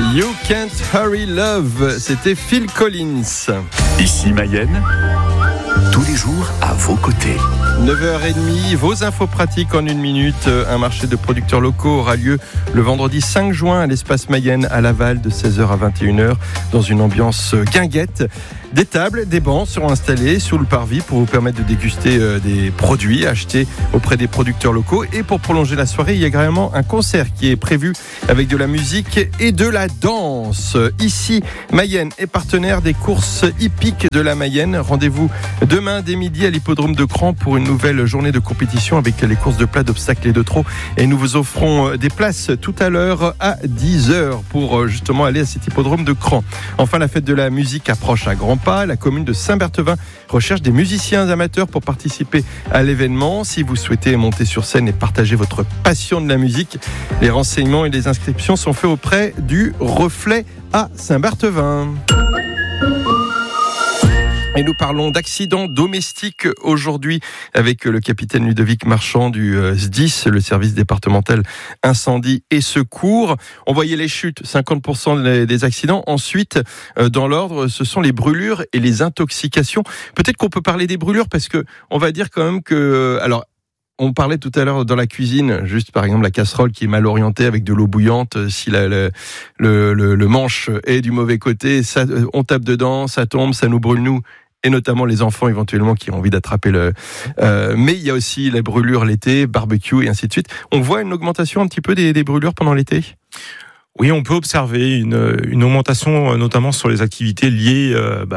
You Can't Hurry Love, c'était Phil Collins. Ici Mayenne, tous les jours à vos côtés. 9h30, vos infos pratiques en une minute. Un marché de producteurs locaux aura lieu le vendredi 5 juin à l'espace Mayenne à Laval de 16h à 21h dans une ambiance guinguette. Des tables, des bancs seront installés sous le parvis pour vous permettre de déguster des produits achetés auprès des producteurs locaux. Et pour prolonger la soirée, il y a également un concert qui est prévu avec de la musique et de la danse. Ici, Mayenne est partenaire des courses hippiques de la Mayenne. Rendez-vous demain dès midi à l'hippodrome de Cran pour une nouvelle journée de compétition avec les courses de plat, d'obstacles et de trot. Et nous vous offrons des places tout à l'heure à 10h pour justement aller à cet hippodrome de Cran. Enfin, la fête de la musique approche à grands pas. La commune de Saint-Berthevin recherche des musiciens amateurs pour participer à l'événement. Si vous souhaitez monter sur scène et partager votre passion de la musique, les renseignements et les inscriptions sont faits auprès du Reflet à Saint-Berthevin. Et nous parlons d'accidents domestiques aujourd'hui avec le capitaine Ludovic Marchand du SDIS, le service départemental incendie et secours. On voyait les chutes, 50% des accidents. Ensuite, dans l'ordre, ce sont les brûlures et les intoxications. Peut-être qu'on peut parler des brûlures parce que on va dire quand même que... Alors, on parlait tout à l'heure dans la cuisine, juste par exemple la casserole qui est mal orientée avec de l'eau bouillante, si le manche est du mauvais côté, ça, on tape dedans, ça tombe, ça nous brûle nous, et notamment les enfants éventuellement qui ont envie d'attraper mais il y a aussi la brûlure l'été, barbecue et ainsi de suite. On voit une augmentation un petit peu des brûlures pendant l'été ? Oui, on peut observer une augmentation, notamment sur les activités liées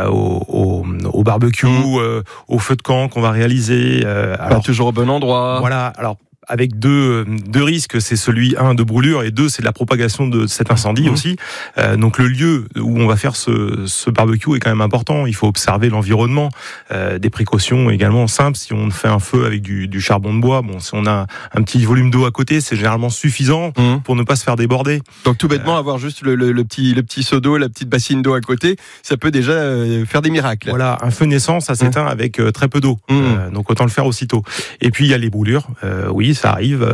au barbecue, au feu de camp qu'on va réaliser. Alors, toujours au bon endroit. Voilà. Alors, avec deux risques, c'est celui de brûlure et 2, c'est de la propagation de cet incendie aussi. Donc le lieu où on va faire ce barbecue est quand même important. Il faut observer l'environnement, des précautions également simples. Si on fait un feu avec du charbon de bois, bon, si on a un petit volume d'eau à côté, c'est généralement suffisant pour ne pas se faire déborder. Donc tout bêtement, avoir juste le petit seau d'eau, la petite bassine d'eau à côté, ça peut déjà faire des miracles. Voilà, un feu naissant, ça s'éteint avec très peu d'eau. Donc autant le faire aussitôt. Et puis il y a les brûlures. Oui, ça arrive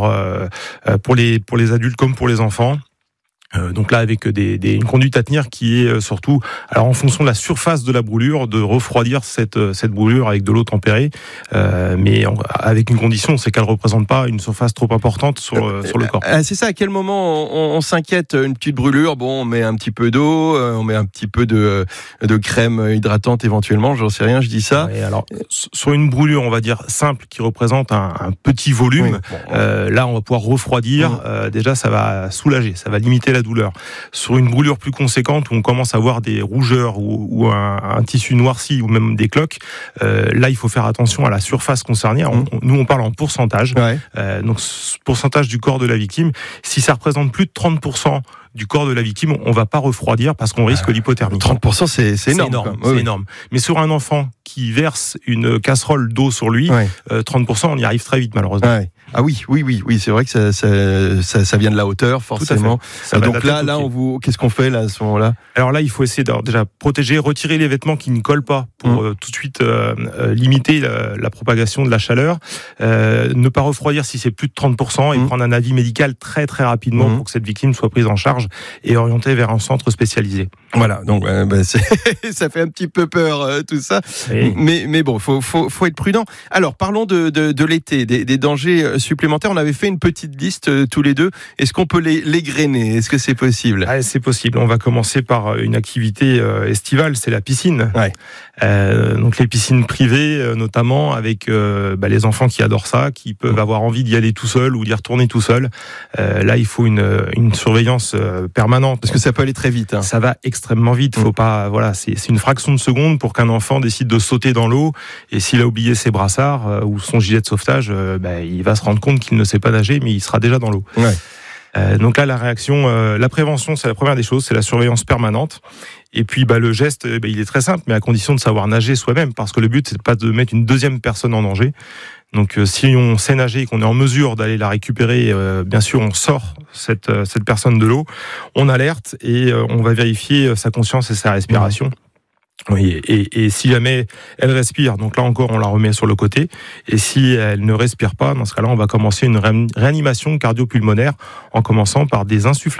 pour les adultes comme pour les enfants. Donc là, avec une conduite à tenir qui est surtout, alors en fonction de la surface de la brûlure, de refroidir cette brûlure avec de l'eau tempérée, mais avec une condition, c'est qu'elle ne représente pas une surface trop importante sur le corps. C'est ça, à quel moment on s'inquiète? Une petite brûlure, bon, on met un petit peu d'eau, on met un petit peu de crème hydratante éventuellement, j'en sais rien, je dis ça. Ouais, alors, sur une brûlure, on va dire simple, qui représente un petit volume, là on va pouvoir refroidir, déjà ça va soulager, ça va limiter la douleur. Sur une brûlure plus conséquente où on commence à avoir des rougeurs ou un tissu noirci ou même des cloques, là il faut faire attention à la surface concernée. Nous on parle en pourcentage, donc pourcentage du corps de la victime. Si ça représente plus de 30% du corps de la victime, on va pas refroidir parce qu'on risque l'hypothermie. 30%, c'est énorme. C'est énorme. Mais sur un enfant qui verse une casserole d'eau sur lui, 30%, on y arrive très vite malheureusement. Ouais. Ah oui, c'est vrai que ça vient de la hauteur forcément. Donc là, qu'est-ce qu'on fait là à ce moment-là? Alors là, il faut essayer de déjà protéger, retirer les vêtements qui ne collent pas pour tout de suite limiter la propagation de la chaleur. Ne pas refroidir si c'est plus de 30% et prendre un avis médical très très rapidement pour que cette victime soit prise en charge et orientée vers un centre spécialisé. Voilà, donc ça fait un petit peu peur tout ça, mais bon, faut être prudent. Alors parlons de l'été, des dangers supplémentaires. On avait fait une petite liste tous les deux. Est-ce qu'on peut les grainer? Est-ce que c'est possible? C'est possible. On va commencer par une activité estivale, c'est la piscine. Donc les piscines privées, notamment avec les enfants qui adorent ça, qui peuvent avoir envie d'y aller tout seul ou d'y retourner tout seul. Là, il faut une surveillance permanente parce que ça peut aller très vite. Ça va extrêmement vite. Faut pas, c'est une fraction de seconde pour qu'un enfant décide de sauter dans l'eau. Et s'il a oublié ses brassards ou son gilet de sauvetage, il va se rendre compte qu'il ne sait pas nager, mais il sera déjà dans l'eau. Donc là, la réaction, la prévention, c'est la première des choses, c'est la surveillance permanente. Et puis le geste, il est très simple, mais à condition de savoir nager soi-même, parce que le but, c'est pas de mettre une deuxième personne en danger. Donc si on sait nager et qu'on est en mesure d'aller la récupérer, bien sûr, on sort cette personne de l'eau, on alerte et on va vérifier sa conscience et sa respiration. Oui, et si jamais elle respire, donc là encore on la remet sur le côté, et si elle ne respire pas, dans ce cas-là on va commencer une réanimation cardio-pulmonaire en commençant par des insufflations.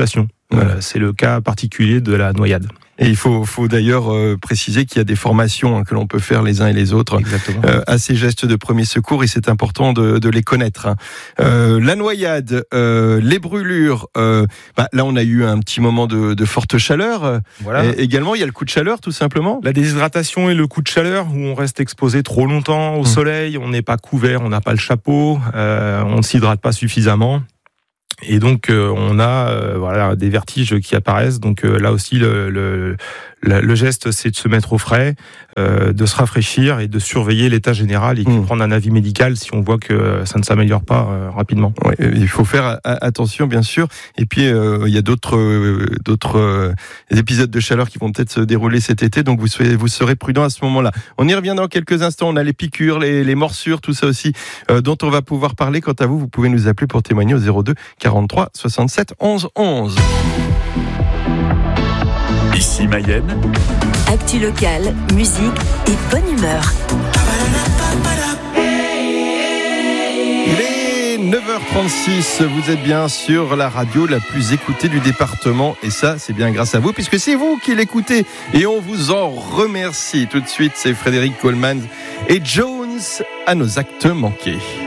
C'est le cas particulier de la noyade. Et il faut d'ailleurs préciser qu'il y a des formations que l'on peut faire les uns et les autres à ces gestes de premier secours, et c'est important de les connaître. La noyade, les brûlures, là on a eu un petit moment de forte chaleur. Voilà. Et également il y a le coup de chaleur tout simplement. La déshydratation et le coup de chaleur où on reste exposé trop longtemps au soleil, on n'est pas couvert, on n'a pas le chapeau, on ne s'hydrate pas suffisamment. Et donc on a des vertiges qui apparaissent. Donc là aussi le geste, c'est de se mettre au frais, de se rafraîchir et de surveiller l'état général et de prendre un avis médical si on voit que ça ne s'améliore pas rapidement. Ouais, il faut faire attention bien sûr. Et puis il y a d'autres épisodes de chaleur qui vont peut-être se dérouler cet été, donc vous serez prudent à ce moment-là. On y revient dans quelques instants. On a les piqûres, les morsures, tout ça aussi dont on va pouvoir parler. Quant à vous, vous pouvez nous appeler pour témoigner au 02 43 67 11 11. Ici Mayenne. Actu locale, musique et bonne humeur. Il est 9h36, vous êtes bien sur la radio la plus écoutée du département, et ça c'est bien grâce à vous puisque c'est vous qui l'écoutez et on vous en remercie. Tout de suite c'est Frédéric Coleman et Jones à nos actes manqués.